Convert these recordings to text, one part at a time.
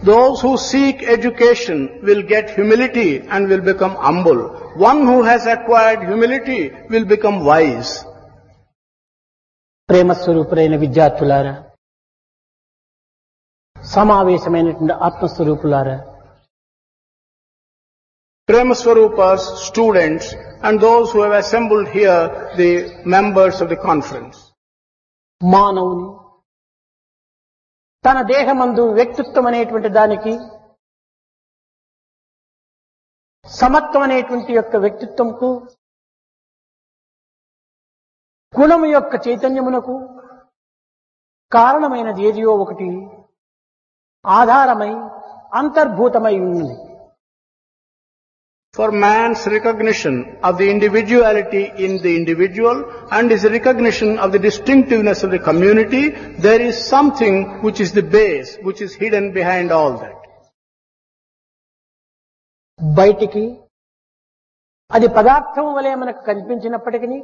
Those who seek education will get humility and will become humble. One who has acquired humility will become wise. ప్రేమ స్వరూపులైన విద్యార్థులారా, సమావేశమైనటువంటి ఆత్మస్వరూపులారా, Prema Swarupas, students, and those who have assembled here, the members of the conference. మానవుని తన దేహమందు వ్యక్తిత్వం అనేటువంటి దానికి సమత్వం అనేటువంటి యొక్క వ్యక్తిత్వంకు గుణము యొక్క చైతన్యమునకు కారణమైనది ఏదియో ఒకటి ఆధారమై అంతర్భూతమై ఉన్నది. For man's recognition of the individuality in the individual and his recognition of the distinctiveness of the community, there is something which is the base, which is hidden behind all that. బయటికి అది పదార్థం వలె మనకు కనిపించినప్పటికీ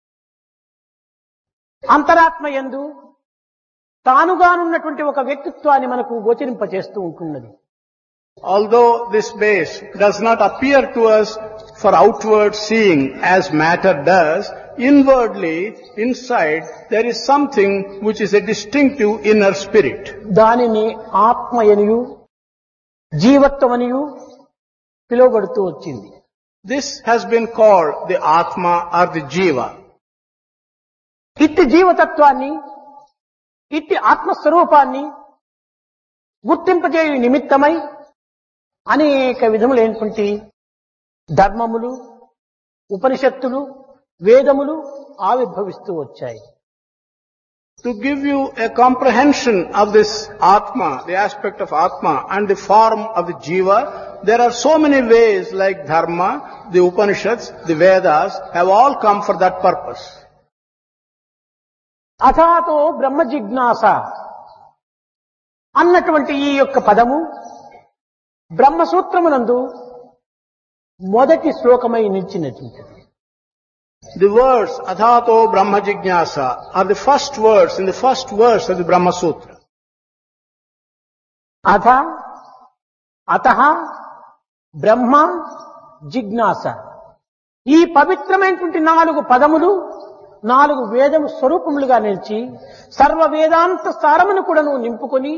అంతరాత్మ యందు తానుగానున్నటువంటి ఒక వ్యక్తిత్వాన్ని మనకు గోచరింపచేస్తూ ఉంటున్నది. Although this base does not appear to us for outward seeing as matter does, inwardly, inside, there is something which is a distinctive inner spirit. దానిని ఆత్మయనియు జీవత్వమనియు పిలువబడుతూ వచ్చింది. This has been called the Atma or the Jiva. ఇట్టి జీవతత్వాన్ని, ఇట్టి ఆత్మస్వరూపాన్ని గుర్తింపజేయు నిమిత్తమై అనేక విధములైనటువంటి ధర్మములు, ఉపనిషత్తులు, వేదములు ఆవిర్భవిస్తూ వచ్చాయి. To give you a comprehension of this Atma, the aspect of Atma and the form of the Jiva, there are so many ways like Dharma, the Upanishads, the Vedas have all come for that purpose. అథాతో బ్రహ్మ జిజ్ఞాస అన్నటువంటి ఈ యొక్క పదము బ్రహ్మసూత్రమునందు మొదటి శ్లోకమై నిలిచినటువంటిది. The words Athato Brahma Jignasa are the first words in the first verse of the Brahma Sutra. అథ అతః బ్రహ్మ జిజ్ఞాస, ఈ పవిత్రమైనటువంటి 4 పదములు 4 వేదము స్వరూపములుగా నిలిచి సర్వ వేదాంత సారమును కూడాను నింపుకొని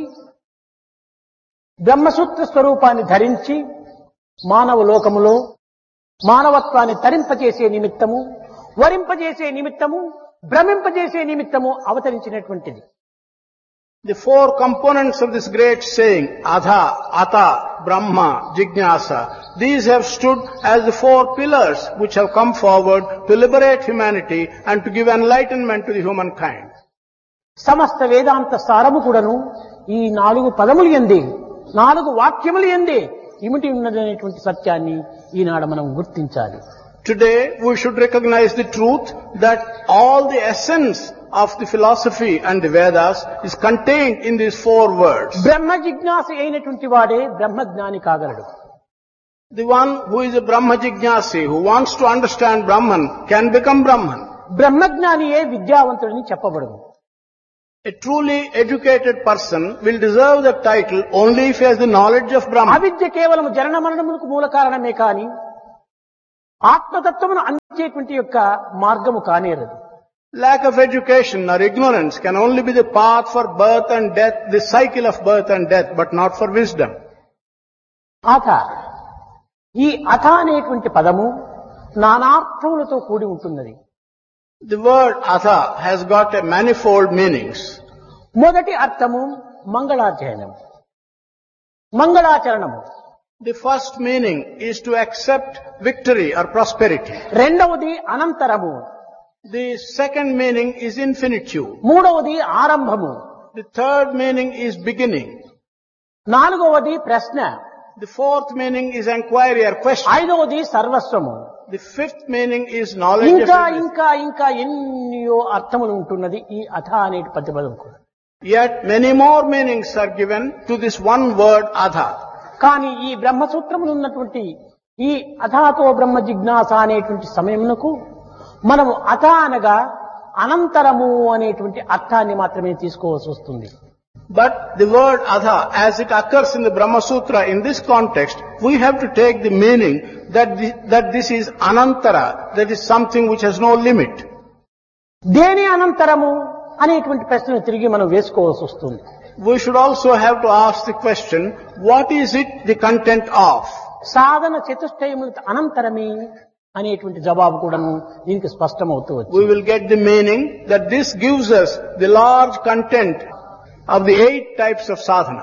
బ్రహ్మసూత్ర స్వరూపాన్ని ధరించి మానవ లోకములో మానవత్వాన్ని తరింపజేసే నిమిత్తము, వరింపజేసే నిమిత్తము, భ్రమింపజేసే నిమిత్తము అవతరించినటువంటిది. The 4 components of this great saying, Adha, Ata, Brahma, Jignasa, these have stood as the 4 pillars which have come forward to liberate humanity and to give enlightenment to the humankind. సమస్త వేదాంత సారము కూడాను ఈ 4 పదములు యందే, 4 వాక్యములు యందే ఇమిటి ఉన్నదనేటువంటి సత్యాన్ని ఈనాడు మనం గుర్తించాలి. Today we should recognize the truth that all the essence of the philosophy and the Vedas is contained in these 4 words. బ్రహ్మ జిజ్ఞాస అయినటువంటి వాడే బ్రహ్మజ్ఞాని కాగలడు. The one who is a Brahma Jignasi, who wants to understand Brahman, can become Brahman. బ్రహ్మజ్ఞానియే విద్యావంతుడని చెప్పబడును. A truly educated person will deserve that title only if he has the knowledge of Brahman. అవిద్య కేవలం జనన మరణములకు మూల కారణమే కాని ఆత్మతత్వమును అందించేటువంటి యొక్క మార్గము కానేరదు. Lack of education or ignorance can only be the path for birth and death, the cycle of birth and death, but not for wisdom. అథ, ఈ అథ అనేటువంటి పదము నానార్థములతో కూడి ఉంటున్నది. The word Atha has got a manifold meanings. మొదటి అర్థము మంగళాధ్యయనము, మంగళాచరణము. The first meaning is to accept victory or prosperity. రెండవది అనంతరము. The second meaning is infinitude. మూడవది ఆరంభము. The third meaning is beginning. నాలుగవది ప్రశ్న. The fourth meaning is inquiry or question. ఐదవది సర్వస్వము. The fifth meaning is knowledge of ఇంకా everything. ఇంకా ఇంకా ఎన్నో అర్థములు ఉంటున్నది ఈ అథ అనే పదం కూడా. Yet many more meanings are given to this one word Adha. కానీ ఈ బ్రహ్మసూత్రములు ఉన్నటువంటి ఈ అథాతో బ్రహ్మ జిజ్ఞాస అనేటువంటి సమయమునకు మనము అథ అనగా అనంతరము అనేటువంటి అర్థాన్ని మాత్రమే తీసుకోవాల్సి వస్తుంది. But the word adha, as it occurs in the Brahma Sutra in this context, we have to take the meaning that this is anantara, that is something which has no limit. దేని అనంతరము అనేటువంటి ప్రశ్నను తిరిగి మనం వేసుకోవాల్సి వస్తుంది. We should also have to ask the question, what is it the content of? సాధన చతుష్టయముల అనంతరమే అనేటువంటి జవాబు కూడాను దీనికి స్పష్టమవుతూ వచ్చింది. We will get the meaning that this gives us the large content of the 8 types of sadhana.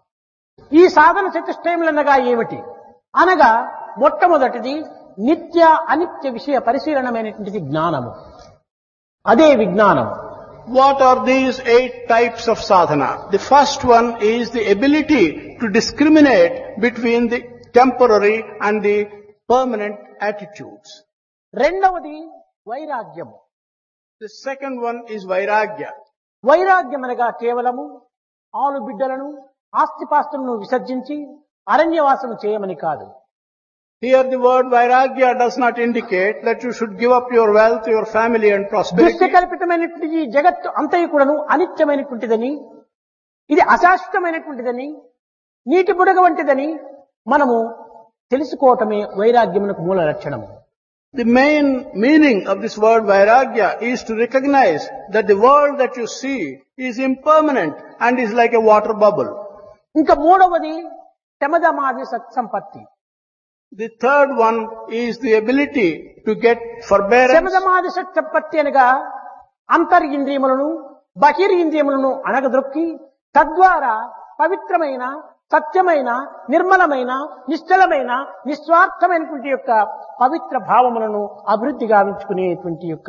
ఈ సాధన చతుష్టయములనగా ఏమిటి అనగా మొట్టమొదటిది నిత్య అనిత్య విషయ పరిశీలనమైనటువంటి జ్ఞానము, అదే విజ్ఞానం. What are these 8 types of sadhana? The first one is the ability to discriminate between the temporary and the permanent attitudes. రెండవది వైరాగ్యము. The second one is vairagya. వైరాగ్యం అనగా కేవలము ఆలు బిడ్డలను ఆస్తిపాస్తులను విసర్జించి అరణ్యవాసము చేయమని కాదు. Here the word vairagya does not indicate that you should give up your wealth, your family and prosperity. దృశ్యకల్పితమైనటువంటి ఈ జగత్తు అంతయు కూడాను అనిత్యమైనటువంటిదని, ఇది అశాశ్వతమైనటువంటిదని, నీటి బుడగ వంటిదని మనము తెలుసుకోవటమే వైరాగ్యమునకు మూల లక్షణము. The main meaning of this word vairagya is to recognize that the world that you see is impermanent and is like a water bubble. ఇంకా మూడవది శమదమాది సత్సంపత్తి. The third one is the ability to get forbearance. శమదమాది సత్సంపత్తి అనగా అంతరింద్రియములను బహిరింద్రియములను అణగదొక్కి తద్వారా పవిత్రమైన సత్యమైన నిర్మలమైన నిశ్చలమైన నిస్వార్థమైనటువంటి యొక్క పవిత్ర భావములను అభివృద్ధి గావించుకునేటువంటి యొక్క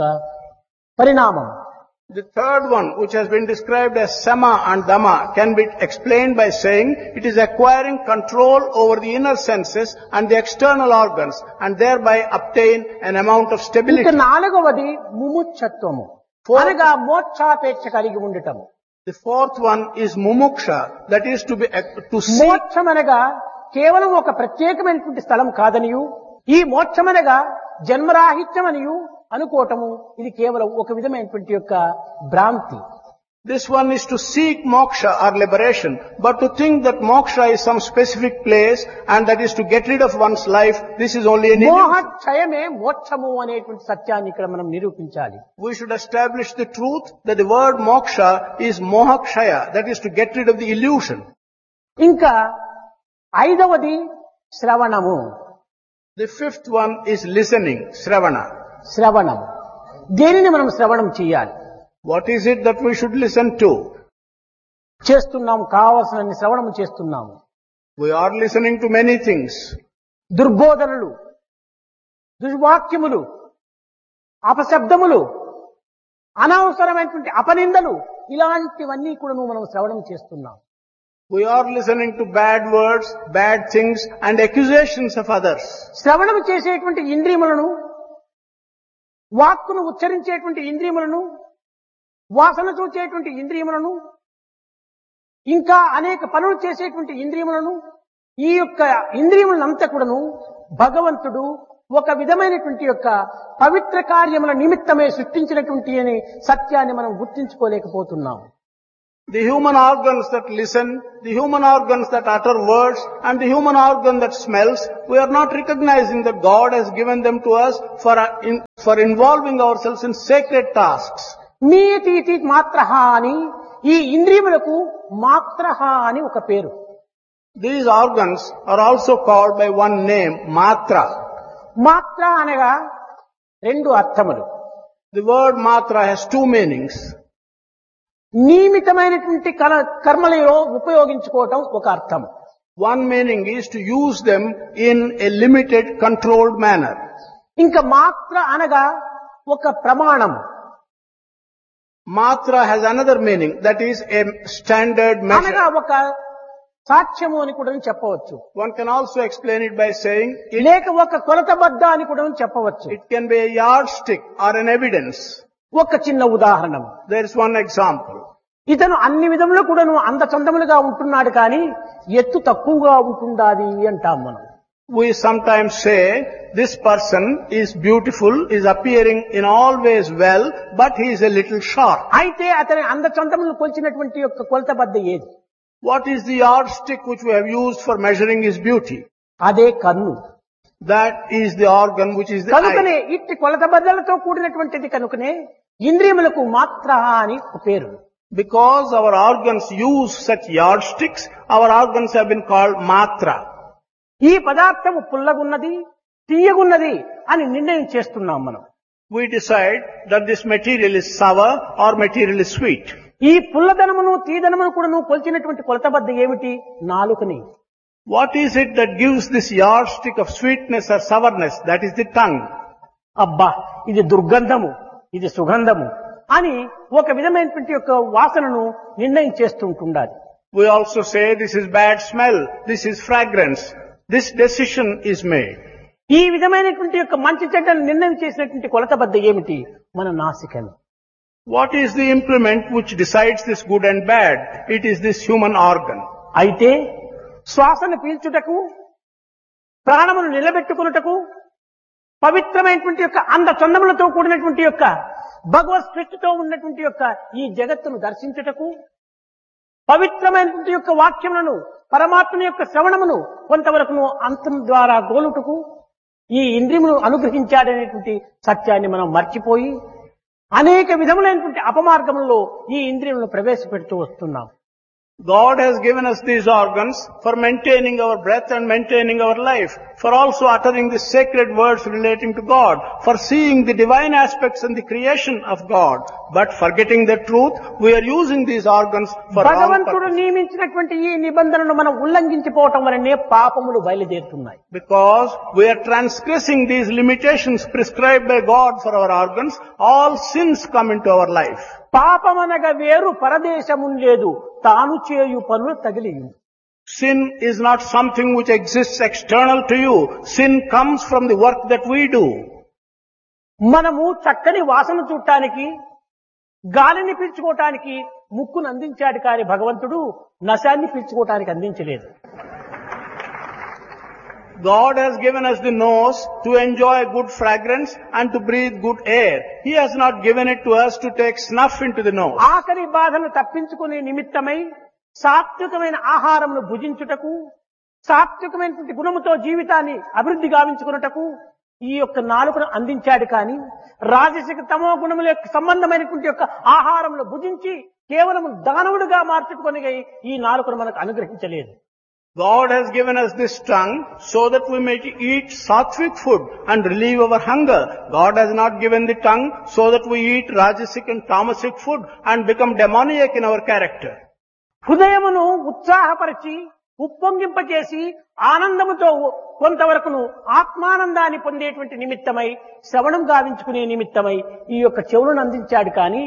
పరిణామం. The third one, which has been described as sama and dhamma, can be explained by saying it is acquiring control over the inner senses and the external organs and thereby obtain an amount of stability. ఇక నాలుగవది ముముక్షత్వము అనగా మోక్షాపేక్ష కలిగి ఉండటము. The fourth one is mumuksha, that is to seek. మోక్షం అనగా కేవలం ఒక ప్రత్యేకమైనటువంటి స్థలం కాదనియు, ఈ మోక్షమనగా జన్మరాహిత్యమనియు అనుకోవటము ఇది కేవలం ఒక విధమైనటువంటి యొక్క భ్రాంతి. This one is to seek moksha or liberation, but to think that moksha is some specific place and that is to get rid of one's life, this is only an illusion. మోహక్షయమే మోక్షము అనేటువంటి సత్యాన్ని ఇక్కడ మనం నిరూపించాలి. We should establish the truth that the word moksha is mohakshaya, that is to get rid of the illusion. ఇంకా ఐదవది శ్రవణము. The fifth one is listening, shravana. శ్రవణము. దేనిని మనం శ్రవణం చేయాలి? What is it that we should listen to? చేస్తున్నాము, కావలసిన శ్రవణము చేస్తున్నాము. We are listening to many things. దుర్బోధనలు, దుర్వాక్యములు, అపశబ్దములు, అనవసరమైనటువంటి అపనిందలు, ఇలాంటివన్నీ కూడా మనం శ్రవణం చేస్తున్నాం. We are listening to bad words, bad things and accusations of others. శ్రవణం చేసేటువంటి ఇంద్రియములను, వాక్కును ఉచ్చరించేటువంటి ఇంద్రియములను, వాసన చూచేటువంటి ఇంద్రియములను, ఇంకా అనేక పనులు చేసేటువంటి ఇంద్రియములను, ఈ యొక్క ఇంద్రియములంతా కూడాను భగవంతుడు ఒక విధమైనటువంటి యొక్క పవిత్ర కార్యముల నిమిత్తమే సృష్టించినటువంటి అనే సత్యాన్ని మనం గుర్తించుకోలేకపోతున్నాం. The human organs that listen, the human organs that utter words, and the human organ that smells, we are not recognizing that God has given them to us for involving ourselves in sacred tasks. మీతి మాత్రహ అని ఈ ఇంద్రియములకు మాత్రహ అని ఒక పేరు. These organs are also called by one name, matra. మాత్ర అనగా రెండు అర్థములు. The word matra has two meanings. నియమితమైనటువంటి కర్మలలో ఉపయోగించుకోవటం ఒక అర్థం. One meaning is to use them in a limited, controlled manner. ఇంకా మాత్ర అనగా ఒక ప్రమాణం. Matra has another meaning, that is a standard measure. అనగా ఒక సాక్ష్యము అని కూడా చెప్పవచ్చు. One can also explain it by saying లేక ఒక కొలతబద్ద అని కూడా చెప్పవచ్చు. it can be a yardstick or an evidence. ఒక చిన్న ఉదాహరణ. There is one example. ఇతను అన్ని విధములు కూడాను అందచందములుగా ఉంటున్నాడు కానీ ఎత్తు తక్కువగా ఉంటుండాది అంటాం మనం. We sometimes say, this person is beautiful, is appearing in all ways well, but he is a little short. అయితే అతని అందచందములను కొలిచినటువంటి యొక్క కొలతబద్ద ఏది? What is the yardstick which we have used for measuring his beauty? అదే కన్ను. That is the organ which is the కనుకనే eye. ఇట్టి కొలతబద్దలతో కూడినటువంటిది కనుకనే ఇంద్రియములకు మాత్ర అని ఒక పేరు. Because our organs use such yardsticks, our organs have been called matra. ఈ పదార్థము పుల్లగున్నది, తీయగున్నది అని నిర్ణయం చేస్తున్నాం మనం. We decide that this material is sour or material is sweet. ఈ పుల్లదనమును తీదనమును కూడా నువ్వు కొలిచినటువంటి కొలతబద్ద ఏమిటి? నాలుకని. What is it that gives this yardstick of sweetness or sourness? That is the tongue. అబ్బా ఇది దుర్గంధము, ఇది సుగంధము అని ఒక విధమైనటువంటి యొక్క వాసనను నిర్ణయం చేస్తూ ఉంటుండాలి. We also say this is bad smell, this is fragrance. This decision is made. ఈ విధమైనటువంటి యొక్క మంచి చెడ్డను నిర్ణయం చేసినటువంటి కొలతబద్ద ఏమిటి? మన నాసికను. What is the implement which decides this good and bad? It is this human organ. అయితే శ్వాసను పీల్చుటకు, ప్రాణమును నిలబెట్టుకున్నటకు, పవిత్రమైనటువంటి యొక్క అందచందములతో కూడినటువంటి యొక్క భగవత్ స్పృష్టితో ఉన్నటువంటి యొక్క ఈ జగత్తును దర్శించుటకు, పవిత్రమైనటువంటి యొక్క వాక్యములను, పరమాత్మని యొక్క శ్రవణమును కొంతవరకు అంతం ద్వారా గోలుటకు ఈ ఇంద్రియమును అనుగ్రహించాడనేటువంటి సత్యాన్ని మనం మర్చిపోయి అనేక విధములైనటువంటి అపమార్గములలో ఈ ఇంద్రియములను ప్రవేశపెడుతూ వస్తున్నాం. God has given us these organs for maintaining our breath and maintaining our life, for also uttering the sacred words relating to God, for seeing the divine aspects in the creation of God. But forgetting the truth, we are using these organs for wrong భగవంతుడు purposes. నియమించినటువంటి ఈ నిబంధనను మనం ఉల్లంఘించిపోవటం వలనే పాపములు బయలుదేరుతున్నాయి. Because we are transgressing these limitations prescribed by God for our organs, all sins come into our life. పాపమనగా వేరు పరదేశము లేదు, తాను చేయు పనులు తగిలియు. Sin is not something which exists external to you. Sin comes from the work that we do. మనము చక్కని వాసన చూడటానికి, గాలిని పీల్చుకోవటానికి ముక్కును అందించాడు కానీ భగవంతుడు నశాన్ని పీల్చుకోవటానికి అందించలేదు. God has given us the nose to enjoy good fragrance and to breathe good air. He has not given it to us to take snuff into the nose. ఆకలి బాధను తప్పించుకునే నిమిత్తమై సాత్వికమైన ఆహారమును భుజించుటకు, సాత్వికమైనటువంటి గుణముతో జీవితాన్ని అభివృద్ధి గావించుకున్నటకు ఈ యొక్క నాలుకను అందించాడు కానీ రాజసిక తమో గుణముల యొక్క సంబంధమైనటువంటి యొక్క ఆహారమును భుజించి కేవలం దానవుడిగా మార్చుకొని ఈ నాలుకను మనకు అనుగ్రహించలేదు. God has given us this tongue so that we may eat sattvic food and relieve our hunger. God has not given the tongue so that we eat rajasic and tamasic food and become demoniac in our character. హృదయమును ఉత్సాహపరిచి ఉప్పొంగింపచేసి ఆనందముతో కొంతవరకును ఆత్మానందాన్ని పొందేటువంటి నిమిత్తమై శ్రవణం గావించుకునే నిమిత్తమై ఈ యొక్క చెవులను అందించాడు కానీ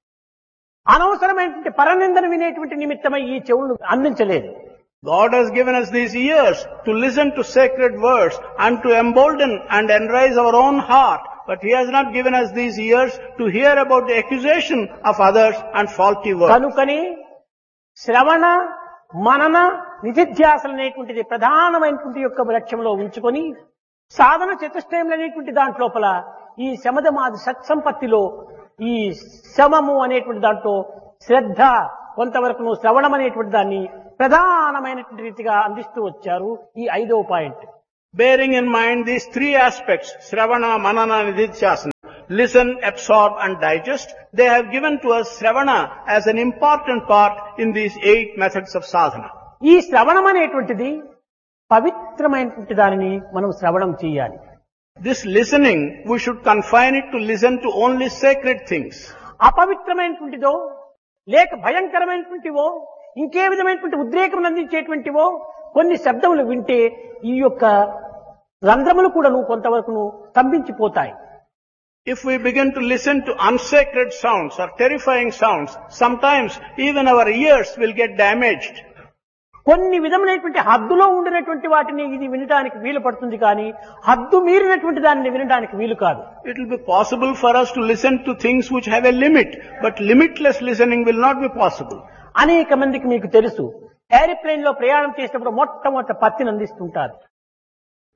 అనవసరమైనటువంటి పరనిందను వినేటువంటి నిమిత్తమై ఈ చెవులను అందించలేదు. God has given us these ears to listen to sacred words and to embolden and enrise our own heart. But He has not given us these ears to hear about the accusation of others and faulty words. కనుకని శ్రవణ, మనన, నిధిధ్యాసలు అనేటువంటిది ప్రధానమైనటువంటి యొక్క లక్ష్యంలో ఉంచుకొని సాధన చతుష్టయం అనేటువంటి దాంట్లోపల ఈ శమదమాది సత్సంపత్తిలో ఈ శమము అనేటువంటి దాంట్లో శ్రద్ధ, కొంతవరకు శ్రవణం అనేటువంటి దాన్ని ప్రధానమైనటువంటి రీతిగా అందిస్తూ వచ్చారు. ఈ 5వ point. Bearing in mind these three aspects, Shravana, Manana, Nididhyasana, listen, absorb and digest, they have given to us Shravana as an important part in these 8 methods of sadhana. ఈ శ్రవణం అనేటువంటిది పవిత్రమైనటువంటి దానిని మనం శ్రవణం చేయాలి. This listening, we should confine it to listen to only sacred things. అపవిత్రమైనటువంటిదో లేక భయంకరమైనటువంటివో ఇంకే విధమైనటువంటి ఉద్రేకం అందించేటువంటివో కొన్ని శబ్దములు వింటే ఈ యొక్క రంధ్రములు కూడా కొంతవరకు స్తంభించిపోతాయి. If we begin to listen to unsacred sounds or terrifying sounds, sometimes even our ears will get damaged. కొన్ని విధమైనటువంటి హద్దులో ఉండినటువంటి వాటిని ఇది వినడానికి వీలు పడుతుంది కానీ హద్దు మీరినటువంటి దానిని వినడానికి వీలు కాదు. It will be possible for us to listen to things which have a limit, but limitless listening will not be possible. అనేక మందికి మీకు తెలుసు, ఏరోప్లేన్ లో ప్రయాణం చేసినప్పుడు మొట్టమొదట పత్తిని అందిస్తుంటారు.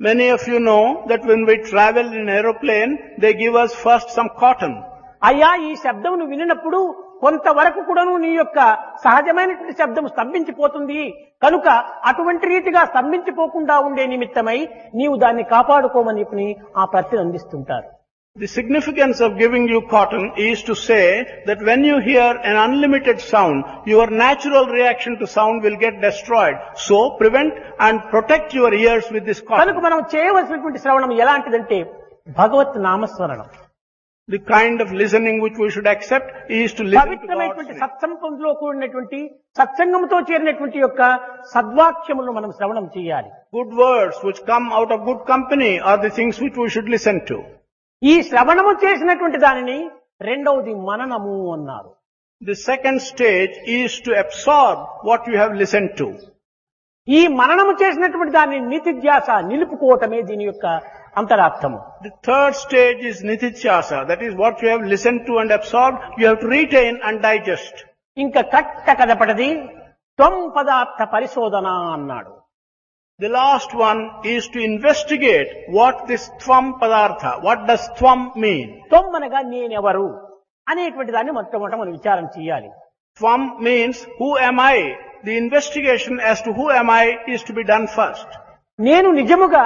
Many of you know that when we travel in aeroplane, they give us first some cotton. అయ్యా ఈ శబ్దమును వినినప్పుడు కొంతవరకు కూడాను నీ యొక్క సహజమైనటువంటి శబ్దం స్తంభించిపోతుంది కనుక అటువంటి రీతిగా స్తంభించిపోకుండా ఉండే నిమిత్తమై నీవు దాన్ని కాపాడుకోమని ఆ ప్రతిని అందిస్తుంటారు. The significance of giving you cotton is to say that when you hear an unlimited sound, your natural reaction to sound will get destroyed. So prevent and protect your ears with this కనుక cotton. మనం చేయవలసినటువంటి శ్రవణం ఎలాంటిదంటే భగవత్ నామస్మరణం. The kind of listening which we should accept is to listen to God's పవిత్రమైనటువంటి name. సత్సంగంలో కూడినటువంటి సత్సంగంతో చేరినటువంటి యొక్క సద్వాక్యములను మనం శ్రవణం చేయాలి. Good words which come out of good company are the things which we should listen to. ఈ శ్రవణము చేసినటువంటి దానిని రెండవది మననము అన్నారు. The second stage is to absorb what you have listened to. ఈ మననము చేసినటువంటి దాన్ని నితిధ్యాస నిలుపుకోవటమే దీని యొక్క అంతరార్థము. The third stage is nitithyasa. That is what you have listened to and absorbed, you have to retain and digest. ఇంకా కట్ట కదపటది త్వం పదార్థ పరిశోధన అన్నాడు. The last one is to investigate what this tvam padartha, what does tvam mean? త్వం అనగా నేనెవరు అనేటువంటి దాన్ని మొట్టమొదట మనం విచారం చేయాలి. Tvam means who am I? The investigation as to who am I is to be done first. నేను నిజముగా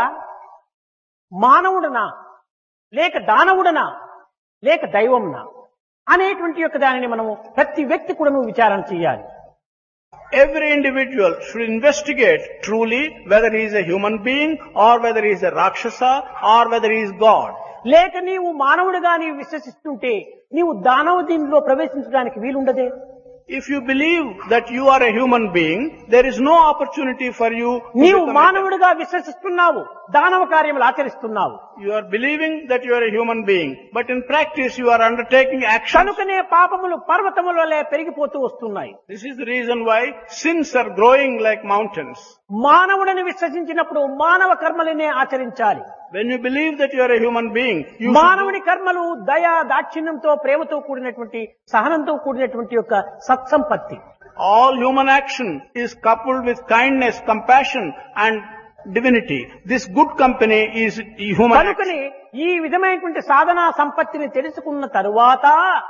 మానవుడనా లేక దానవుడనా లేక దైవంనా అనేటువంటి యొక్క దానిని మనము ప్రతి వ్యక్తి కూడా విచారణ చేయాలి. Every individual should investigate truly whether he is a human being or whether he is a Rakshasa or whether he is God. లేక నీవు మానవుడిగా నీవు విశ్వసిస్తుంటే నీవు దానవ దీనిలో ప్రవేశించడానికి వీలుండదే. If you believe that you are a human being, there is no opportunity for you to నీవు become a మానవుడిగా విశ్వసిస్తున్నావు, దానవ కార్యములు ఆచరిస్తున్నావు. You are believing that you are a human being, but in practice you are undertaking actions. కనుకనే పాపములు పర్వతముల వలె పెరిగిపోతూ వస్తున్నాయి. This is the reason why sins are growing like mountains. మానవుడిని విశ్వసించినప్పుడు మానవ కర్మలనే ఆచరించాలి. When you believe that you are a human being, you మానవుని కర్మలు దయ దాక్షిణ్యంతో ప్రేమతో కూడినటువంటి సహనంతో కూడినటువంటి యొక్క సత్సంపత్తి. all human action is coupled with kindness, compassion and divinity. This good company is human action. కనుకనే ఈ విధమైనటువంటి సాధనా సంపత్తిని తెలుసుకున్న తరువాత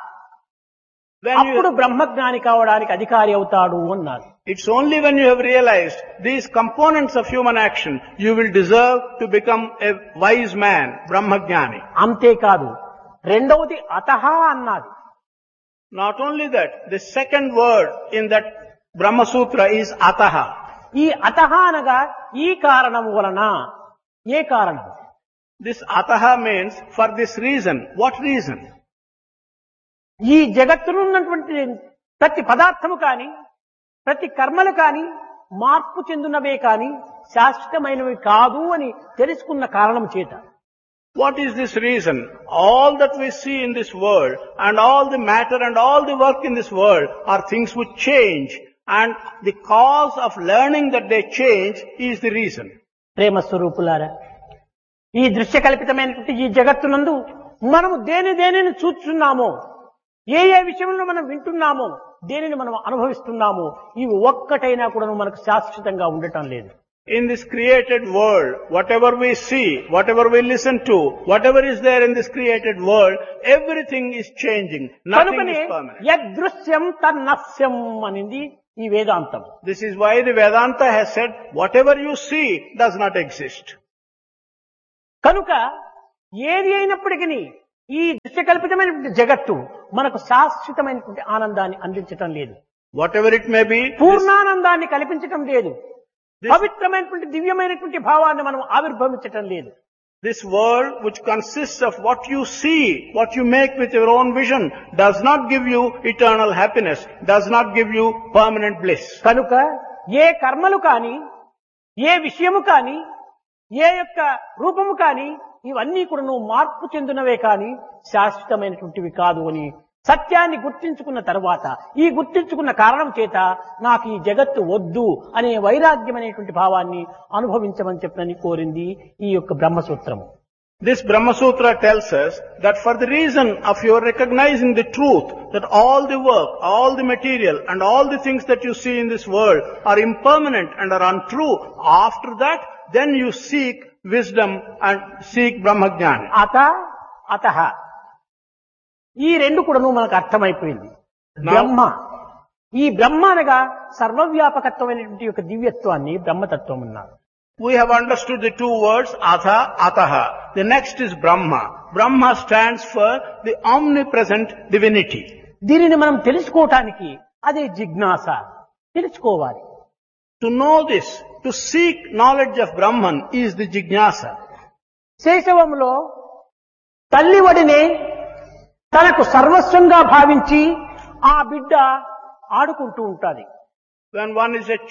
అప్పుడు బ్రహ్మజ్ఞాని కావడానికి అధికారి అవుతాడు అన్నారు. It's only when you have realized these components of human action, you will deserve to become a wise man, Brahmajnani. అంతేకాదు రెండవది అతహ అన్నది. Not only that, the second word in that Brahma Sutra is ataha. ఈ అతహ అనగా ఈ కారణం వలన. ఏ కారణం? This ataha means for this reason. What reason? ఈ జగత్తులో ఉన్నటువంటి ప్రతి పదార్థము కాని ప్రతి కర్మలు కాని మార్పు చెందునవే కాని శాశ్వతమైనవి కాదు అని తెలుసుకున్న కారణం చేత. What is this reason? All that we see in this world and all the matter and all the work in this world are things which change, and the cause of learning that they change is the reason. ప్రేమ స్వరూపులారా, ఈ దృశ్య కల్పితమైనటువంటి ఈ జగత్తునందు మనము దేనిని చూస్తున్నామో, ఏ విషయంలో మనం వింటున్నామో, దేనిని మనం అనుభవిస్తున్నామో, ఇవి ఒక్కటైనా కూడా మనకు శాశ్వతంగా ఉండటం లేదు. In this created world, whatever we see, whatever we listen to, whatever is there in this created world, everything is changing. Nothing కనుకనే is permanent. యదృశ్యం తన్నస్యం అనింది ఈ వేదాంతం. This is why the Vedanta has said, whatever you see does not exist. కనుక ఏది అయినప్పటికీ ఈ దృశ్యకల్పితమైనటువంటి జగత్తు మనకు శాశ్వతమైనటువంటి ఆనందాన్ని అందించటం లేదు. Whatever it may be, పూర్ణానందాన్ని కల్పించటం లేదు. పవిత్రమైనటువంటి దివ్యమైనటువంటి భావాన్ని మనం ఆవిర్భవించటం లేదు. this world which consists of what you see, what you make with your own vision, does not give you eternal happiness, does not give you permanent bliss. కనుక ఏ కర్మలు కాని, ఏ విషయము కాని, ఏ యొక్క రూపము కాని, ఇవన్నీ కూడా నువ్వు మార్పు చెందినవే కాని శాశ్వతమైనటువంటివి కాదు అని సత్యాన్ని గుర్తించుకున్న తర్వాత, ఈ గుర్తించుకున్న కారణం చేత నాకు ఈ జగత్తు వద్దు అనే వైరాగ్యం అనేటువంటి భావాన్ని అనుభవించమని చెప్పని కోరింది ఈ యొక్క బ్రహ్మసూత్రము. This Brahma Sutra tells us that for the reason of your recognizing the truth that all the work, all the material and all the things that you see in this world are impermanent and are untrue, after that then you seek wisdom and seek Brahma Jnana. అత అతః ఈ రెండు కూడాను మనకు అర్థమైపోయింది. Now- బ్రహ్మ, ఈ బ్రహ్మ అనగా సర్వవ్యాపకత్వమైనటువంటి యొక్క దివ్యత్వాన్ని బ్రహ్మతత్వం అన్నారు. We have understood the two words, atha, ataha. The next is Brahma. Brahma stands for the omnipresent divinity. దీనిని మనం తెలుసుకోవటానికి అదే జిజ్ఞాస, తెలుసుకోవాలి. To know this, to seek knowledge of Brahman is the jignasa. శైశవంలో తల్లి ఒడినే తనకు సర్వస్వంగా భావించి ఆ బిడ్డ ఆడుకుంటూ ఉంటాది. When one is a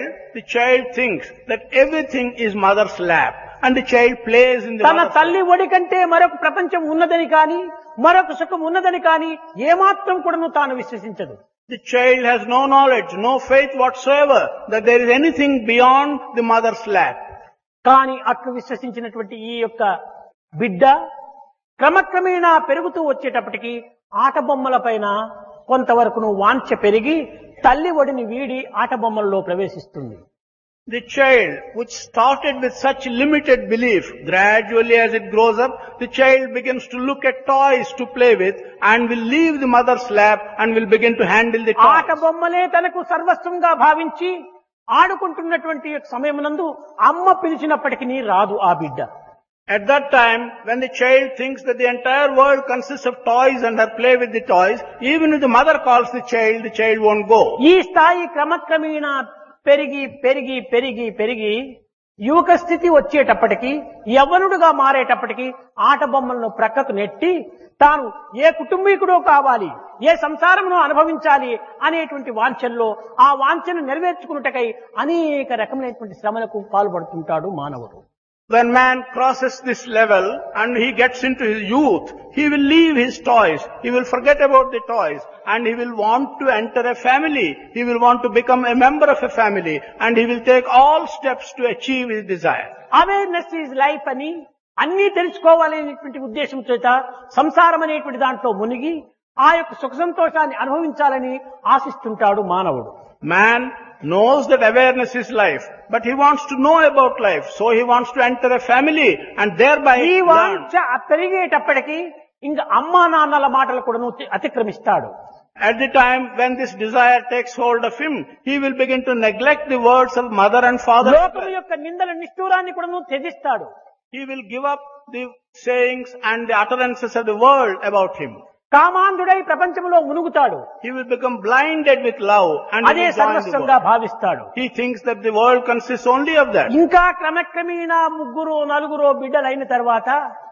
child thinks that everything is mother's lap and the child plays in the తన mother's తల్లి ఒడి కంటే మరొక ప్రపంచం ఉన్నదని కాని మరొక సుఖం ఉన్నదని కాని ఏమాత్రం కూడాను తాను విశ్వసించదు. The child has no knowledge, no faith whatsoever that there is anything beyond the mother's lap. కానీ అట్లు విశ్వసించినటువంటి ఈ యొక్క బిడ్డ క్రమక్రమేణా పెరుగుతూ వచ్చేటప్పటికి ఆట బొమ్మల పైన కొంతవరకును వాంఛ పెరిగి తల్లి ఒడిని వీడి ఆట బొమ్మల్లో ప్రవేశిస్తుంది. The child, which started with such limited belief, gradually as it grows up, the child begins to look at toys to play with and will leave the mother's lap and will begin to handle the ఆట toys. బొమ్మలే తనకు సర్వస్వంగా భావించి ఆడుకుంటున్నటువంటి సమయమునందు అమ్మ పిలిచినప్పటికీ రాదు ఆ బిడ్డ. At that time, when the child thinks that the entire world consists of toys and her play with the toys, even if the mother calls the child won't go. ఈ స్థాయి క్రమక్రమేణా పెరిగి పెరిగి పెరిగి పెరిగి యువక స్థితి వచ్చేటప్పటికి యవ్వనుడుగా మారేటప్పటికి ఆట బొమ్మలను ప్రక్కకు నెట్టి తాను ఏ కుటుంబీకుడో కావాలి, ఏ సంసారమును అనుభవించాలి అనేటువంటి వాంఛల్లో ఆ వాంఛను నెరవేర్చుకున్నటకై అనేక రకమైనటువంటి శ్రమలకు పాల్పడుతుంటాడు మానవుడు. When man crosses this level and he gets into his youth, he will leave his toys, he will forget about the toys and he will want to enter a family, he will want to become a member of a family and he will take all steps to achieve his desire. Awareness is life అని అన్నీ తెలుసుకోవాలనేటువంటి ఉద్దేశం చేత సంసారం అనేటువంటి దాంట్లో మునిగి ఆ యొక్క సుఖ సంతోషాన్ని అనుభవించాలని ఆశిస్తుంటాడు మానవుడు. Man knows that awareness is life, but he wants to know about life, so he wants to enter a family and thereby ఈ learn. వాంఛ పెరిగేటప్పటికి ఇంకా అమ్మా నాన్నల మాటలు కూడా అతిక్రమిస్తాడు. At the time when this desire takes hold of him, he will begin to neglect the words of mother and father. లోకం యొక్క నిందల నిష్ఠూరాన్ని కూడా త్యజిస్తాడు. He will give up the sayings and the utterances of the world about him. కామాంధుడై ప్రపంచంలో మునుగుతాడు. He will become blinded with love and he అదే will join the సర్వస్వంగా world. భావిస్తాడు. He thinks that the world consists only of that. ఇంకా క్రమక్రమేణా ముగ్గురు నలుగురు బిడ్డలైన తర్వాత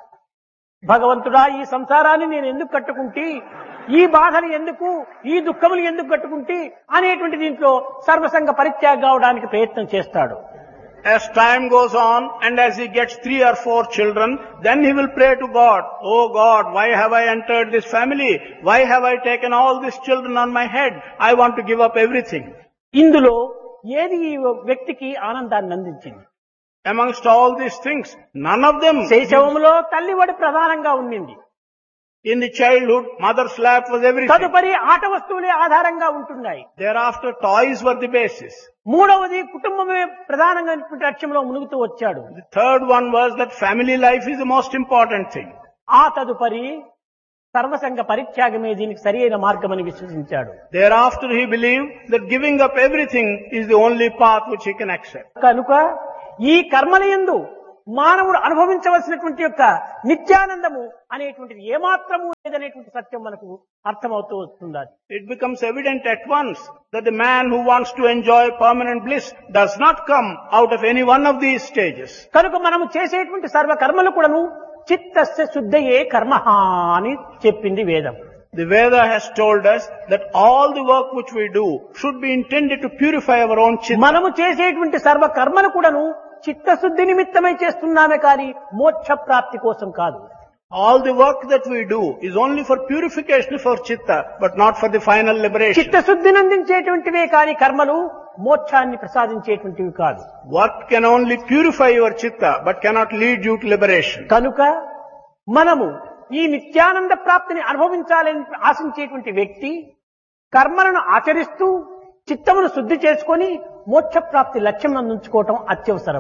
భగవంతుడా ఈ సంసారాన్ని నేను ఎందుకు కట్టుకుంటే, ఈ బాధలు ఎందుకు, ఈ దుఃఖములు ఎందుకు కట్టుకుంటే అనేటువంటి దీంట్లో సర్వసంగ పరిత్యాగం అవడానికి ప్రయత్నం చేస్తాడు. As time goes on and as he gets 3 or 4 children, then he will pray to God, "Oh God, why have I entered this family? Why have I taken all these children on my head? I want to give up everything." ఇందులో ఏది ఈ వ్యక్తికి ఆనందాన్ని అందించింది? Amongst all these things, none of them. శైశవంలో తల్లి ఒడి ప్రధానంగా ఉండింది. In the childhood, mother's lap was everything. తదుపరి ఆట వస్తువులే ఆధారంగా ఉంటున్నాయి. Thereafter, toys were the basis. మూడవది కుటుంబమే ప్రధానంగా లక్ష్యంలో మునుగుతూ వచ్చాడు. The third one was that family life is the most important thing. ఆ తదుపరి సర్వసంగ పరిత్యాగమే దీనికి సరి అయిన మార్గమని విశ్వసించాడు. Thereafter, he believed that giving up everything is the only path which he can accept. కనుక ఈ కర్మలయందు మానవుడు అనుభవించవలసినటువంటి యొక్క నిత్యానందము అనేటువంటిది ఏమాత్రము లేదనేటువంటి సత్యం మనకు అర్థమవుతూ వస్తుంది. It becomes evident at once that the man who wants to enjoy permanent bliss does not come out of any one of these stages. కనుక మనము చేసేటువంటి సర్వ కర్మలు కూడాను చిత్తస్య శుద్ధయే కర్మః అని చెప్పింది వేదం. The Veda has told us that all the work which we do should be intended to purify our own chitta. మనము చేసేటువంటి సర్వ కర్మలు కూడాను చిత్తశుద్ధి నిమిత్తమై చేస్తున్నామే కానీ మోక్ష ప్రాప్తి కోసం కాదు. All the work that we do is only for purification of our chitta, but not for the final liberation. చిత్తశుద్ధిని అందించేటువంటివే కానీ కర్మలు మోక్షాన్ని ప్రసాదించేటువంటివి కాదు. Work can only purify your chitta, but cannot lead you to liberation. కనుక మనము ఈ నిత్యానంద ప్రాప్తిని అనుభవించాలని ఆశించేటువంటి వ్యక్తి కర్మలను ఆచరిస్తూ చిత్తమును శుద్ధి చేసుకొని మోక్ష ప్రాప్తి లక్ష్యం అందించుకోవటం అత్యవసరం.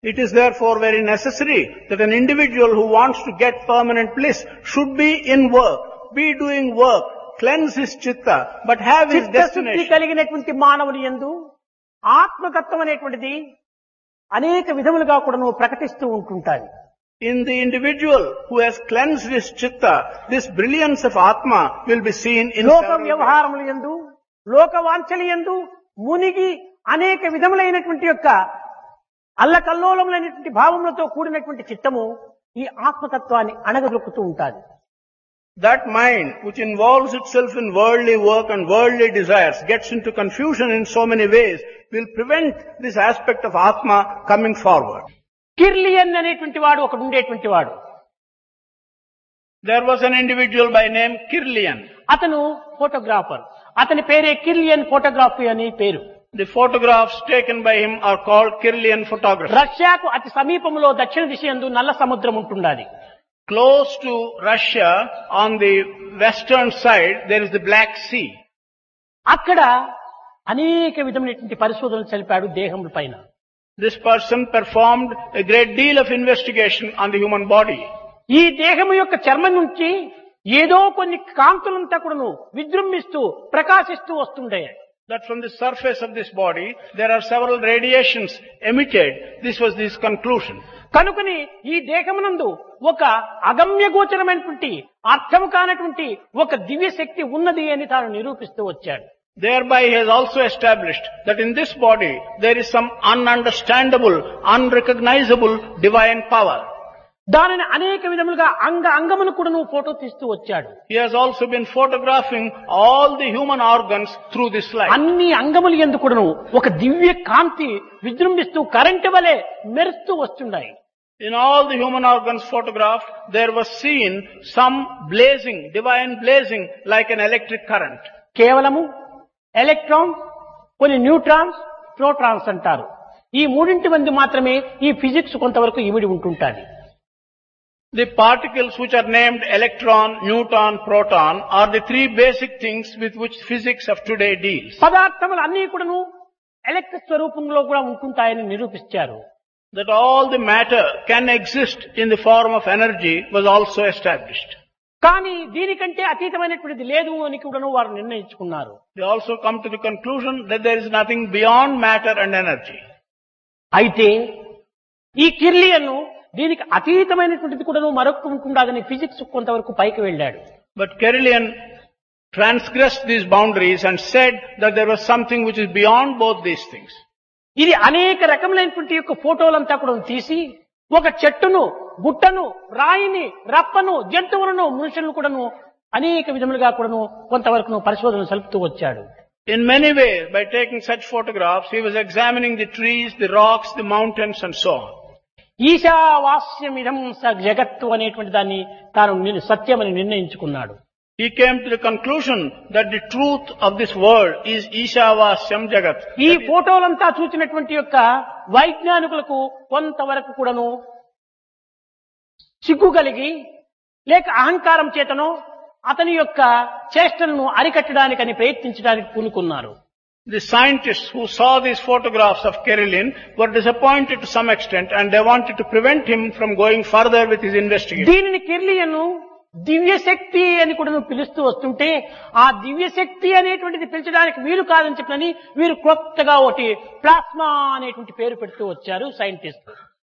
It is therefore very necessary that an individual who wants to get permanent bliss should be in work, be doing work, cleanse his chitta, but have his చిత్తశుద్ధి destination. కలిగినటువంటి మానవుని యందు ఆత్మతత్వం అనేటువంటిది అనేక విధములుగా కూడా నువ్వు ప్రకటిస్తూ ఉంటుంటాది. In the individual who has cleansed his chitta, this brilliance of Atma will be seen in లోక several ways. వ్యవహారముల యందు లోక వాంఛల యందు మునిగి అనేక విధములైనటువంటి యొక్క అల్లకల్లోలములైనటువంటి భావములతో కూడినటువంటి చిత్తము ఈ ఆత్మతత్వాన్ని అణగదొక్కుతూ ఉంటాది. That mind which involves itself in worldly work and worldly desires gets into confusion in so many ways will prevent this aspect of Atma coming forward. Kirlian అనేటువంటి వాడు ఒకడు ఉండేటువంటి వాడు. There was an individual by name Kirlian. అతను photographer. అతని పేరే Kirlian photography అని పేరు. The photographs taken by him are called Kirlian photography. రష్యాకు అతి సమీపంలో దక్షిణ దిశ యందు నల్ల సముద్రం ఉంటుండాలి. Close to Russia, on the western side, there is the Black Sea. అక్కడ అనేక విధమైనటువంటి పరిశోధనలు జరిపాడు దేహముల పైన. This person performed a great deal of investigation on the human body. ఈ దేహము యొక్క చర్మం నుంచి ఏదో కొన్ని కాంతులంతా కూడాను విజృంభిస్తూ ప్రకాశిస్తూ వస్తుండే. That from the surface of this body, there are several radiations emitted. This was his conclusion. కనుకని ఈ దేహమునందు ఒక అగమ్య గోచరమైనటువంటి అర్థము కానటువంటి ఒక దివ్య శక్తి ఉన్నది అని తాను నిరూపిస్తూ వచ్చాడు. Thereby he has also established that in this body there is some ununderstandable, unrecognizable divine power. దానిని అనేక విధములుగా అంగమును కూడా నువ్వు ఫోటో తీస్తూ వచ్చాడు. He has also been photographing all the human organs through this life. అన్ని అంగములు యందు కూడాను ఒక దివ్య కాంతి విజృంభిస్తూ కరెంటు వలె మెరుస్తూ వస్తున్నాయి. In all the human organs photographed, there was seen some blazing, divine blazing like an electric current. కేవలము ఎలక్ట్రాన్, కొన్ని neutrons, protons అంటారు. ఈ మూడింటి మంది మాత్రమే ఈ ఫిజిక్స్ కొంతవరకు ఇమిడి ఉంటుంటాది. The particles which are named electron, neutron, proton are the three basic things with which physics of today deals. పదార్థములు అన్ని కూడాను ఎలక్ట్రిక్ స్వరూపంలో కూడా ఉంటుంటాయని నిరూపించారు. That all the matter can exist in the form of energy was also established. కానీ దీనికంటే అతీతమైనటువంటిది లేదు అని కూడాను వారు నిర్ణయించుకున్నారు. They also come to the conclusion that there is nothing beyond matter and energy. అయితే ఈ కిర్లియన్ దీనికి అతీతమైనటువంటిది కూడాను మరొకటి ఉంటుండదని ఫిజిక్స్ కొంతవరకు పైకి వెళ్ళాడు. But Kirlian transgressed these boundaries and said that there was something which is beyond both these things. ఇది అనేక రకములైనటువంటి యొక్క ఫోటోలంతా కూడా తీసి ఒక చెట్టును, గుట్టను, రాయిని, రప్పను, జంతువులను, మనుషులను కూడాను అనేక విధములుగా కూడాను కొంతవరకు పరిశోధన సలుపుతూ వచ్చాడు. In many ways, by taking such photographs, he was examining the trees, the rocks, the mountains and so on. ఈశావాస్యమిదం స జగత్తు అనేటువంటి దాన్ని తాను సత్యమని నిర్ణయించుకున్నాడు. He came to the conclusion that the truth of this world is Ishavasyam Jagat. ఈ ఫోటోలంతా చూసినటువంటి యొక్క వైజ్ఞానికులకు కొంతవరకు కూడాను సిగ్గు కలిగి లేక అహంకారం చేతనో అతని యొక్క చేష్టలను అరికట్టడానికని ప్రయత్నించడానికి పూనుకున్నారు. The scientists who saw these photographs of Kirlian were disappointed to some extent and they wanted to prevent him from going further with his investigation. దీనిని కిర్లియన్ దివ్యశక్తి అని కూడా నువ్వు పిలుస్తూ వస్తుంటే ఆ దివ్యశక్తి అనేటువంటిది పిలిచడానికి వీలు కాదని చెప్పని వీరు క్రొత్తగా ఒకటి ప్లాస్మా అనేటువంటి పేరు పెడుతూ వచ్చారు scientist.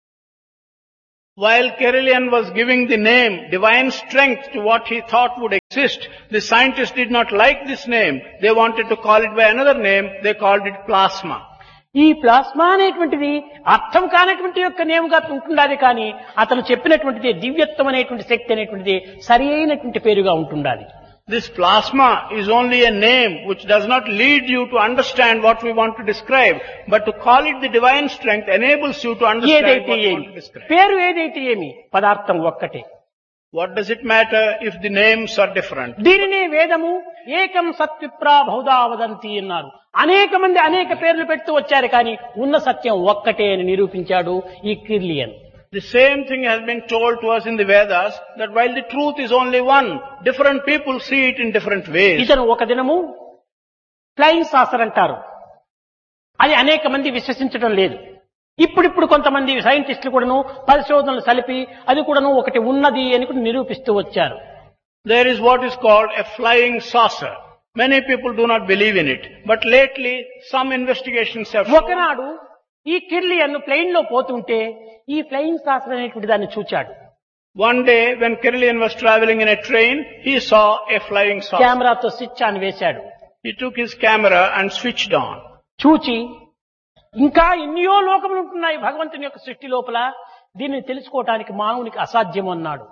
While Kirlian was giving the name divine strength to what he thought would exist, the scientists did not like this name. They wanted to call it by another name. They called it plasma. ఈ plasma అనేటువంటిది అర్థం కానటువంటి యొక్క నేముగా ఉంటుండాలి కానీ అతను చెప్పినటువంటిది దివ్యత్వం అనేటువంటి శక్తి అనేటువంటిది సరి అయినటువంటి పేరుగా ఉంటుండాలి. This plasma is only a name which does not lead you to understand what we want to describe, but to call it the divine strength enables you to understand what we want to describe. పేరు ఏదైతే ఏమి పదార్థం ఒక్కటే. What does it matter if the names are different? దీనినే వేదము ఏకం సత్విప్రా బహుదా వదంతి అన్నారు. అనేక మంది అనేక పేర్లు పెడుతూ వచ్చారు కానీ ఉన్న సత్యం ఒక్కటే అని నిరూపించాడు ఈ Kirlian. The same thing has been told to us in the Vedas that while the truth is only one, different people see it in different ways. ఇతను ఒక దినము ఫ్లయింగ్ సాసర్ అంటారు. అది అనేక మంది విశ్వసించడం లేదు. ఇప్పుడిప్పుడు కొంతమంది సైంటిస్టులు కూడాను పరిశోధనలు సలిపి అది కూడాను ఒకటి ఉన్నది అని కూడా నిరూపిస్తూ వచ్చారు. There is what is called a flying saucer. Many people do not believe in it. But lately, some investigations have shown. ఒకనాడు ఈ కిర్లియన్ ప్లేన్ లో పోతుంటే ఈ ఫ్లయింగ్ సాసర్ అనేటువంటి దాన్ని చూచాడు. One day, when Kirlian was traveling in a train, he saw a flying saucer. కెమెరాతో switch on వేశాడు. He took his camera and switched on. చూచి ఇంకా ఎన్నో లోకములు ఉంటున్నాయి భగవంతుని యొక్క సృష్టి లోపల, దీన్ని తెలుసుకోవటానికి మానవునికి అసాధ్యం అన్నాడు.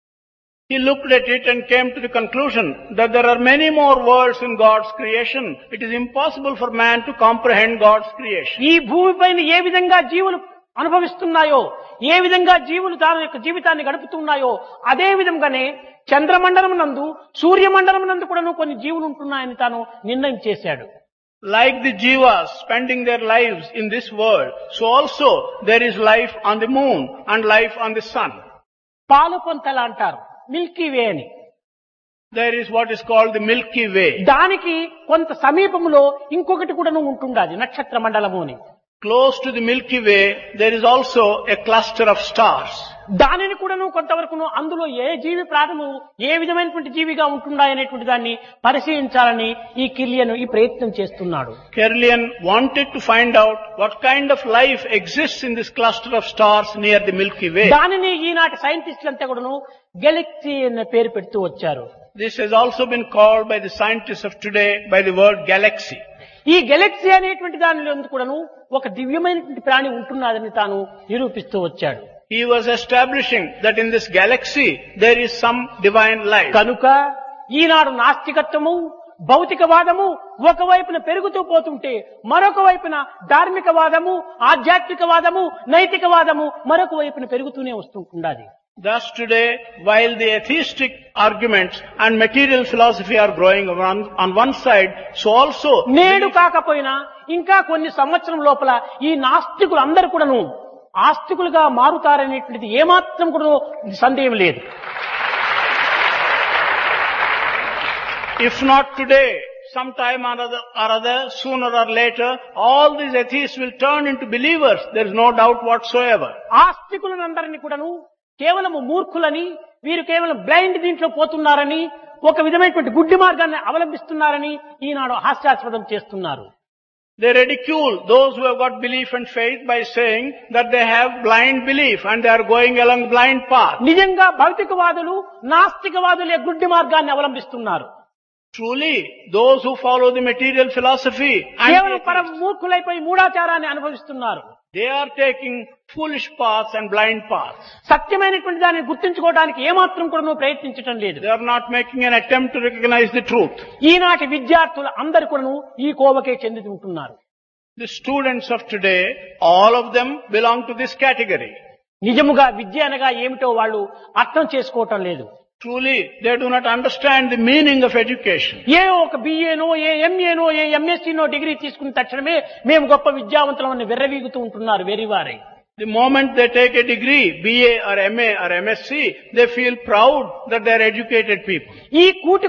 He looked at it and came to the conclusion that there are many more worlds in God's creation. It is impossible for man to comprehend God's creation. ఈ భూమిపైన ఏ విధంగా జీవులు అనుభవిస్తున్నాయో, ఏ విధంగా జీవులు తన యొక్క జీవితాన్ని గడుపుతున్నాయో, అదే విధంగానే చంద్రమండలం నందు సూర్యమండలం నందు కూడా కొన్ని జీవులు ఉంటున్నాయని తాను నిర్ణయం చేశాడు. Like the jivas spending their lives in this world, so also there is life on the moon and life on the sun. పాలు పొంతల అంటారు, మిల్కీ వే అని. There is what is called the Milky Way. దానికి కొంత సమీపంలో ఇంకొకటి కూడా ఉంటుండాది, నక్షత్ర మండలము అని. Close to the Milky Way, there is also a cluster of stars. దానిని కూడాను కొంతవరకును అందులో ఏ జీవి ప్రాణము ఏ విధమైనటువంటి జీవిగా ఉంటున్నాయనేటువంటి దాన్ని పరిశీలించాలని ఈ కిర్లియన్ ఈ ప్రయత్నం చేస్తున్నాడు. Kirlian wanted to find out what kind of life exists in this cluster of stars near the Milky Way. దానిని ఈనాటి సైంటిస్టులంతా కూడాను గెలాక్సీ అనే పేరు పెడుతూ వచ్చారు. This has also been called by the scientists of today by the word galaxy. ఈ Galaxy అనేటువంటి దానిలో కూడాను ఒక దివ్యమైనటువంటి ప్రాణి ఉంటున్నదని తాను నిరూపిస్తూ వచ్చాడు. He was establishing that in this galaxy there is some divine life. కనుక ఈనాడు నాస్తికత్వము భౌతికవాదము ఒకవైపున పెరుగుతూ పోతుంటే మరొక వైపున ధార్మికవాదము ఆధ్యాత్మికవాదము నైతికవాదము మరొక వైపున పెరుగుతూనే వస్తుండాలి. Thus today, while the atheistic arguments and material philosophy are growing on one side, so also నేడు కాకపోయినా ఇంకా కొన్ని సంవత్సరం లోపల ఈ నాస్తికులు అందరూ కూడాను ఆస్తికులుగా మారుతారనేటువంటిది ఏమాత్రం కూడా సందేహం లేదు. If not today, sometime or other, sooner or later, all these atheists will turn into believers. There is no doubt whatsoever. ఆస్తికులందరినీ కూడాను కేవలం మూర్ఖులని, వీరు కేవలం బ్లైండ్ దీంట్లో పోతున్నారని, ఒక విధమైనటువంటి గుడ్డి మార్గాన్ని అవలంబిస్తున్నారని ఈనాడు హాస్యాస్పదం చేస్తున్నారు. They ridicule those who have got belief and faith by saying that they have blind belief and they are going along blind path. నిజంగా భౌతికవాదులు నాస్తికవాదులే గుడ్డి మార్గాన్ని అవలంబిస్తున్నారు. Truly, those who follow the material philosophy కేవలం and పరం మూర్ఖులైపోయి మూఢాచారాన్ని అనుభవిస్తున్నారు. they are taking foolish paths and blind paths. సత్యమైనటువంటి దాన్ని గుర్తించుకోవడానికి ఏమాత్రం కూడా నువ్వు ప్రయత్నించడం లేదు. They are not making an attempt to recognize the truth. ఈనాటి విద్యార్థులు అందరు కూడా ఈ కోవకే చెంది ఉంటున్నారు. The students of today, all of them belong to this category. నిజముగా విద్య అనగా ఏమిటో వాళ్ళు అర్థం చేసుకోవటం లేదు. Truly, they do not understand the meaning of education. ఏ ఒక బిఏనో ఏ ఎంఏనో ఏ ఎంఎస్సీనో డిగ్రీ తీసుకున్న తక్షణమే మేము గొప్ప విద్యావంతులమని వెర్రవీగుతూ ఉంటున్నారు వెర్రివారై. The moment they take a degree, BA or MA or MSc, they feel proud that they are educated people. ఈ కూటి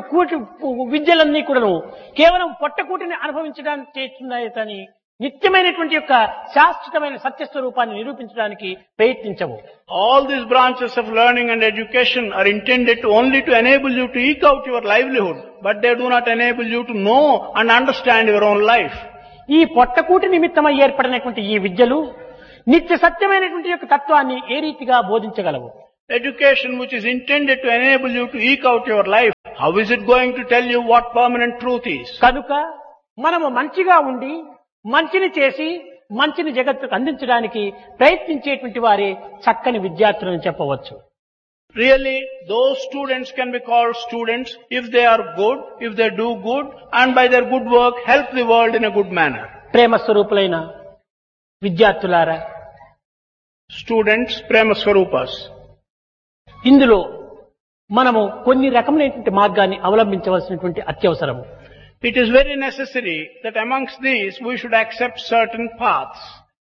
విద్యలన్నీ కూడాను కేవలం పొట్టకూటిని అనుభవించడానికి చేస్తున్నాయి కానీ నిత్యమైనటువంటి యొక్క శాశ్వతమైన సత్యస్వరూపాన్ని నిరూపించడానికి ప్రయత్నించవు. All these branches of learning and education are intended only to enable you to eke out your livelihood, but they do not enable you to know and understand your own life. ఈ పొట్టకూటి నిమిత్తమై ఏర్పడినటువంటి ఈ విద్యలు నిత్య సత్యమైనటువంటి యొక్క తత్వాన్ని ఏ రీతిగా బోధించగలవు? Education which is intended to enable you to eke out your life, how is it going to tell you what permanent truth is? కనుక మనము మంచిగా ఉండి మంచిని చేసి మంచిని జగత్తుకు అందించడానికి ప్రయత్నించేటువంటి వారే చక్కని విద్యార్థులని చెప్పవచ్చు. Really, those students can be called students if they are good, if they do good, and by their good work help the world in a good manner. ప్రేమ స్వరూపులైన విద్యార్థులారా, Students, Prema Swarupas. ఇందులో మనము కొన్ని రకమైనటువంటి మార్గాన్ని అవలంబించవలసినటువంటి అత్యవసరము. It is very necessary that amongst these we should accept certain paths.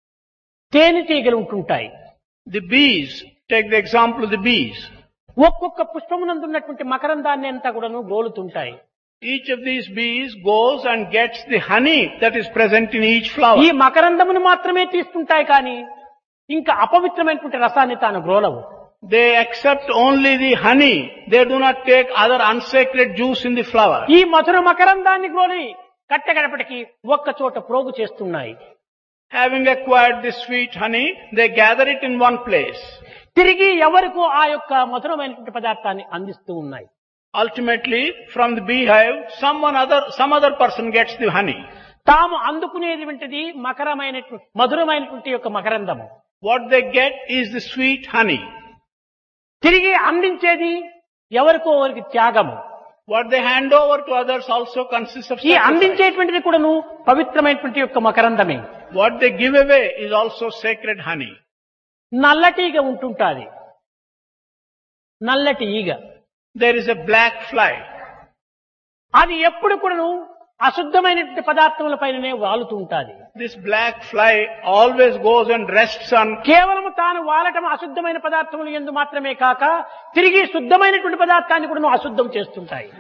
తేనెటీగలు ఉంటుంటాయి. The bees, take the example of the bees. ఒక్కొక్క పుష్పమునందున్నటువంటి మకరందాన్ని అంతా కూడాను గోలుతుంటాయి. Each of these bees goes and gets the honey that is present in each flower. ఈ మకరందమును మాత్రమే తీసుకుంటాయి కానీ ఇంకా అపవిత్రమైనటువంటి రసాన్ని తాను గ్రోలవు. They accept only the honey. They do not take other unsacred juice in the flower. ఈ మధుర మకరందాన్ని గ్రోలి కట్టగడపటికి ఒక్క చోట ప్రోగు చేస్తున్నాయి. Having acquired this sweet honey, they gather it in one place. తిరిగి ఎవరికో ఆ యొక్క మధురమైనటువంటి పదార్థాన్ని అందిస్తూ ఉన్నాయి. Ultimately, from the beehive, some other person gets the honey. తాము అందుకునేటువంటిది మధురమైనటువంటి యొక్క మకరందము. What they get is the sweet honey. తిరిగి అందించేది ఎవరికో వారికి త్యాగము. What they hand over to others also consists of ఈ sacrifice. అందించేటువంటిది కూడాను పవిత్రమైనటువంటి యొక్క మకరందమే. What they give away is also sacred honey. నల్లటీగ ఉంటుంటాది. నల్లటి ఈగ. There is a black fly. అది ఎప్పుడు కూడాను అశుద్ధమైనటువంటి పదార్థముల పైననే వాలుతూ ఉంటాది. This black fly always goes and rests on. కేవలం తాను వాలటం అశుద్ధమైన పదార్థములు యందు మాత్రమే కాక తిరిగి శుద్ధమైనటువంటి పదార్థాన్ని కూడా అశుద్ధం చేస్తుంటాయి.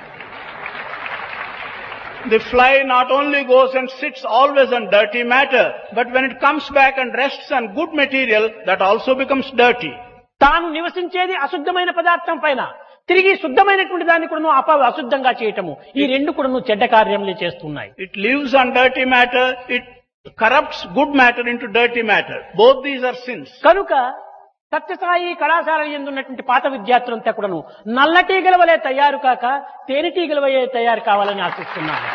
The fly not only goes and sits always on dirty matter, but when it comes back and rests on good material, that also becomes dirty. తాను నివసించేది అశుద్ధమైన పదార్థం పైన తిరిగి శుద్ధమైనటువంటి దాన్ని కూడా అశుద్ధంగా చేయటము ఈ రెండు కూడా చెడ్డ కార్యములే చేస్తున్నాయి. It lives on dirty matter, it corrupts good matter into dirty matter. Both these are sins. కనుక సత్యసాయి కళాశాల యందు ఉన్నటువంటి పాత విద్యార్థులంతా కూడాను నల్లటీగల వలె తయారు కాక తేనెటీగల వలె తయారు కావాలని ఆశిస్తున్నాను.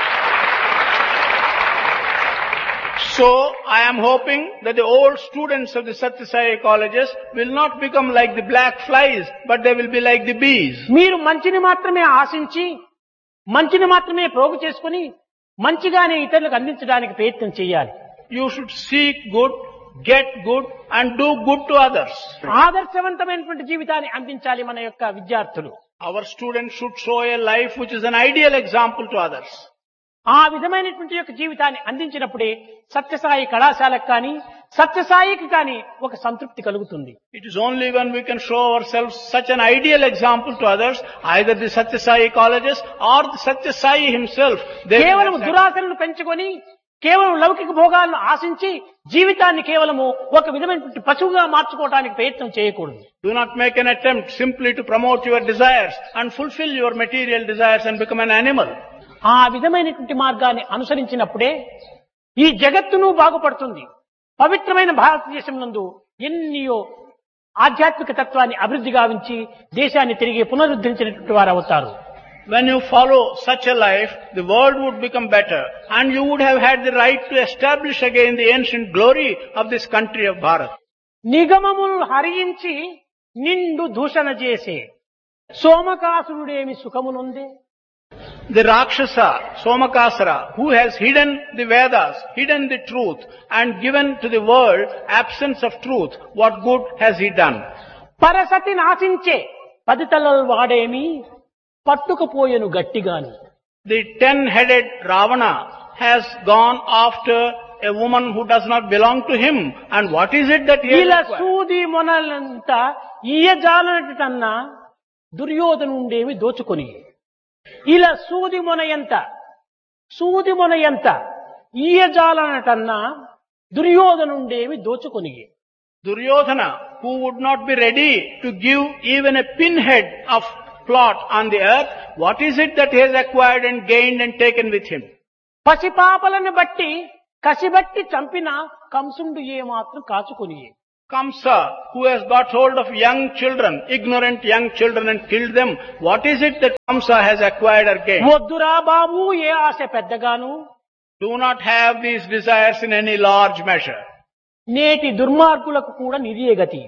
So, I am hoping that the old students of the Satya Sai colleges will not become like the black flies, but they will be like the bees. మీరు మంచిని మాత్రమే ఆశించి మంచిని మాత్రమే ప్రోగు చేసుకుని మంచిగానే ఇతరులకు అందించడానికి ప్రయత్నం చేయాలి. You should seek good, get good and do good to others. ఆదర్శవంతమైనటువంటి జీవితాన్ని అందించాలి మన యొక్క విద్యార్థులు. Our students should show a life which is an ideal example to others. ఆ విధమైనటువంటి యొక్క జీవితాన్ని అందించినప్పుడే సత్యసాయి కళాశాలకు కానీ సత్యసాయికి కానీ ఒక సంతృప్తి కలుగుతుంది. It is only when we can show ourselves such an ideal example to others, either the Satya Sai colleges or the Satya Sai himself. కేవలం దురాశలను పెంచుకొని కేవలం లౌకిక భోగాలను ఆశించి జీవితాన్ని కేవలము ఒక విధమైనటువంటి పశువుగా మార్చుకోవడానికి ప్రయత్నం చేయకూడదు. Do not make an attempt simply to promote your desires and fulfill your material desires and become an animal. ఆ విధమైనటువంటి మార్గాన్ని అనుసరించినప్పుడే ఈ జగత్తును బాగుపడుతుంది. పవిత్రమైన భారతదేశం నందు ఎన్నో ఆధ్యాత్మిక తత్వాన్ని అభివృద్ధి గావించి దేశాన్ని తిరిగి పునరుద్ధరించినటువంటి వారు అవుతారు. When you follow such a life, the world would become better and you would have had the right to establish again the ancient glory of this country of Bharat. నిగమములు హరించి నిండు దూషణ చేసే సోమకాసురుడేమి సుఖమునుందే. The Rakshasa, Somakasara, who has hidden the Vedas, hidden the truth and given to the world absence of truth, what good has he done? పరసతి నాశించే పదితలల్ వాడేమి పట్టుకుపోయెను గట్టిగాను. The 10-headed Ravana has gone after a woman who does not belong to him. And what is it that he has ఇలా acquired? సూది మొనలంతా ఈయజాలనటన్నా దుర్యోధనుండేమి దోచుకొని. ఇలా సూది మొన ఎంత ఈయజాలనటన్నా దుర్యోధనుండేమి దోచుకొని. Duryodhana, who would not be ready to give even a pinhead of plot on the earth, what is it that he has acquired and gained and taken with him? పసిపాపలను బట్టి కసిబట్టి చంపిన కంసుండు ఏమాత్రం కాచుకొని. Kamsa, who has got hold of young children, ignorant young children and killed them, what is it that Kamsa has acquired or gained? వద్దురా బాబు ఏ ఆశ పెద్దగాను. Do not have these desires in any large measure. నేటి దుర్మార్గులకు కూడా నిదియే గతి.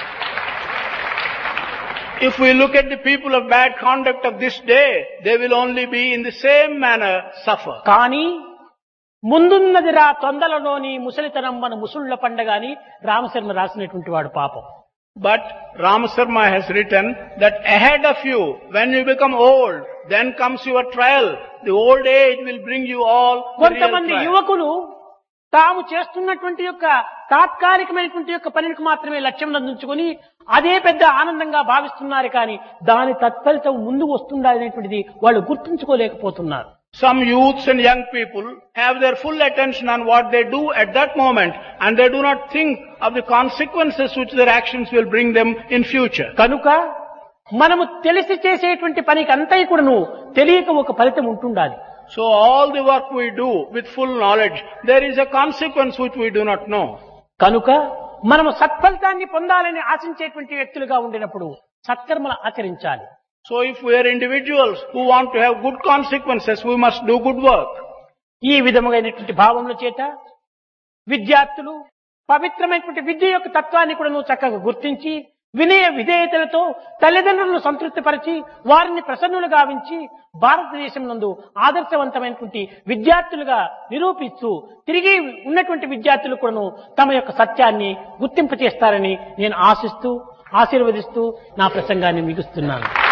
If we look at the people of bad conduct of this day, they will only be in the same manner suffer. కానీ ముందున్నదిరా తొందరలోని ముసలితనమ్మన ముసుళ్ల పండగాని రామశర్మ రాసినటువంటి వాడు పాపం. But Ramasarma has written that ahead of you, when you become old, then comes your trial. The old age will bring you all the real కొంతమంది trial. యువకులు తాము చేస్తున్నటువంటి యొక్క తాత్కాలికమైనటువంటి యొక్క పనికి మాత్రమే లక్ష్యం అందించుకొని అదే పెద్ద ఆనందంగా భావిస్తున్నారు కానీ దాని తత్ఫలితం ముందు వస్తుందా అనేటువంటిది వాళ్ళు గుర్తుంచుకోలేకపోతున్నారు. Some youths and young people have their full attention on what they do at that moment, and they do not think of the consequences which their actions will bring them in future. కనుక మనము తెలిసి చేసేటువంటి పనికి అంతా కూడాను తెలియక ఒక ఫలితం ఉంటుండాలి. So all the work we do with full knowledge, there is a consequence which we do not know. కనుక మనము సత్ఫలితాన్ని పొందాలని ఆశించేటువంటి వ్యక్తులుగా ఉండినప్పుడు సత్కర్మలు ఆచరించాలి. So if we are individuals who want to have good consequences, we must do good work. ఈ విధముగైనటువంటి భావముల చేత విద్యార్థులు పవిత్రమైనటువంటి విద్య యొక్క తత్వాన్ని కూడా చక్కగా గుర్తించి వినయ విధేయతలతో తల్లిదండ్రులను సంతృప్తిపరిచి వారిని ప్రసన్నులు గావించి భారతదేశం నందు ఆదర్శవంతమైనటువంటి విద్యార్థులుగా నిరూపిస్తూ తిరిగి ఉన్నటువంటి విద్యార్థులు కూడాను తమ యొక్క సత్యాన్ని గుర్తింపచేస్తారని నేను ఆశిస్తూ ఆశీర్వదిస్తూ నా ప్రసంగాన్ని ముగిస్తున్నాను.